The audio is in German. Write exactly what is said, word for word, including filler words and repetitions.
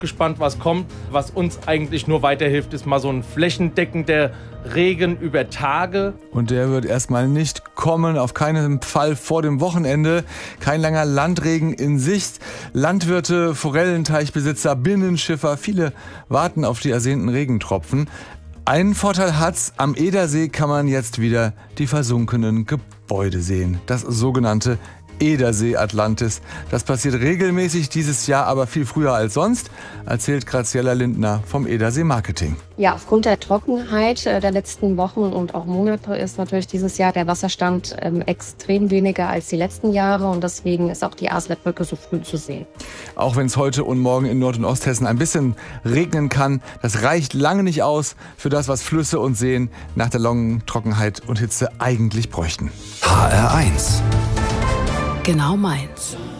Gespannt, was kommt. Was uns eigentlich nur weiterhilft, ist mal so ein flächendeckender Regen über Tage. Und der wird erstmal nicht kommen, auf keinen Fall vor dem Wochenende. Kein langer Landregen in Sicht. Landwirte, Forellenteichbesitzer, Binnenschiffer, viele warten auf die ersehnten Regentropfen. Einen Vorteil hat's, am Edersee kann man jetzt wieder die versunkenen Gebäude sehen. Das sogenannte Edersee Atlantis. Das passiert regelmäßig dieses Jahr, aber viel früher als sonst, erzählt Graziella Lindner vom Edersee Marketing. Ja, aufgrund der Trockenheit der letzten Wochen und auch Monate ist natürlich dieses Jahr der Wasserstand ähm, extrem weniger als die letzten Jahre und deswegen ist auch die Aslet-Brücke so früh zu sehen. Auch wenn es heute und morgen in Nord- und Osthessen ein bisschen regnen kann, das reicht lange nicht aus für das, was Flüsse und Seen nach der langen Trockenheit und Hitze eigentlich bräuchten. H R eins. Genau meins.